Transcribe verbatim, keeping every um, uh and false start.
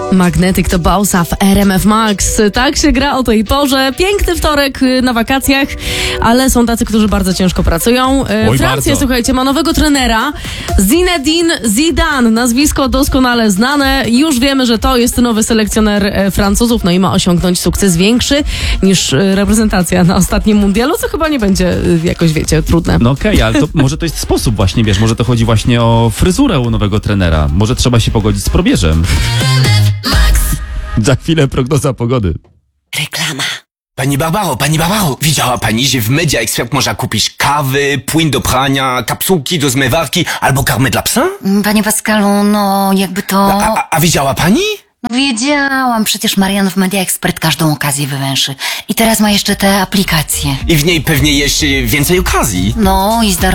Magnetyk to Bausa w R M F Max. Tak się gra o tej porze. Piękny wtorek na wakacjach, ale są tacy, którzy bardzo ciężko pracują. Oj, Francja, bardzo. słuchajcie, ma nowego trenera. Zinedine Zidane. Nazwisko doskonale znane. Już wiemy, że to jest nowy selekcjoner Francuzów, no i ma osiągnąć sukces większy niż reprezentacja na ostatnim mundialu, co chyba nie będzie jakoś, wiecie, trudne. No okej, okay, ale to może to jest sposób właśnie, wiesz, może to chodzi właśnie o fryzurę u nowego trenera. Może trzeba się pogodzić z probierzem. Za chwilę prognoza pogody. Reklama. Pani Barbaro, pani Barbaro, widziała pani, że w Media Expert można kupić kawy, płyn do prania, kapsułki do zmywarki albo karmę dla psa? Panie Pascalu, no jakby to... A, a, a widziała pani? No wiedziałam, przecież Marian w Media Expert każdą okazję wywęszy. I teraz ma jeszcze te aplikacje. I w niej pewnie jeszcze więcej okazji. No i z darmo